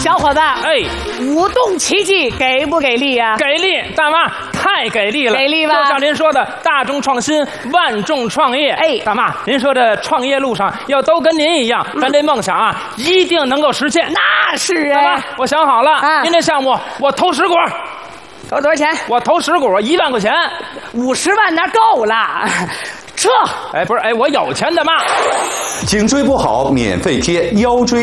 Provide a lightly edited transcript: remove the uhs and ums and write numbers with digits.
小伙子， 哎， 舞动奇迹给不给力呀？ 给力，大妈太给力了， 给力吧？ 就像您说的，大众创新，万众创业。 哎， 大妈，您说这创业路上要都跟您一样，咱这梦想啊，一定能够实现。 那是大妈，我想好了，您这项目我投10股。 投多少钱？ 我投10股，1万块钱 ，50万那够了。撤！ 哎，不是，哎，我有钱的妈。 颈椎不好免费贴腰椎。